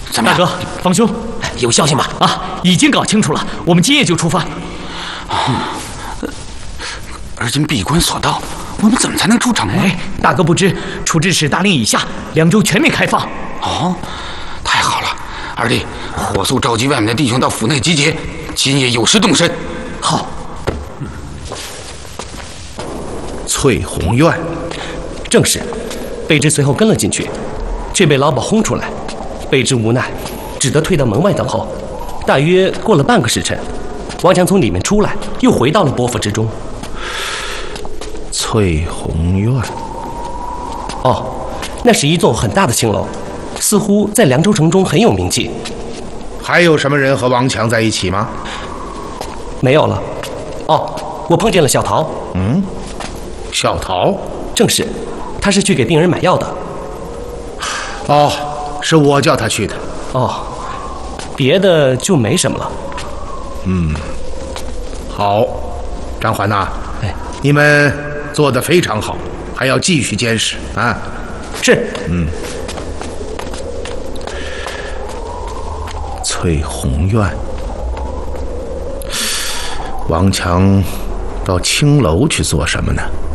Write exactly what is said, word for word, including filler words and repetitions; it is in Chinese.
怎么样？ 大哥，方兄， 有消息吗？ 啊，已经搞清楚了，我们今夜就出发。 嗯，而今闭关索道，我们怎么才能出城呢？ 哎，大哥不知，处置使大令已下，凉州全面开放。 哦，太好了！二弟，火速召集外面的弟兄到府内集结，今夜有事动身。 好。 翠红院， 正是。贝之随后跟了进去，却被老鸨轰出来。贝之无奈，只得退到门外等候。大约过了半个时辰，王强从里面出来，又回到了伯府之中。 翠红院， 哦，那是一座很大的青楼，似乎在凉州城中很有名气。 还有什么人和王强在一起吗？ 没有了。哦，我碰见了小桃。 嗯，小桃， 正是，他是去给病人买药的。 哦，是我叫他去的。 哦，别的就没什么了。 嗯，好，张环呐， 哎， 你们做得非常好，还要继续监视啊。 是。 嗯。翠红院，王强到青楼去做什么呢？